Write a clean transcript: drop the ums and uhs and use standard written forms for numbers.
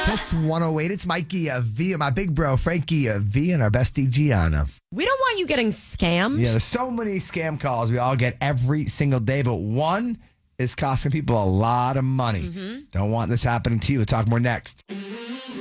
Kiss 108. It's Mikey V, my big bro Frankie V, and our bestie Gianna. We don't want you getting scammed. Yeah, there's so many scam calls we all get every single day, but one is costing people a lot of money. Don't want this happening to you. We'll talk more next.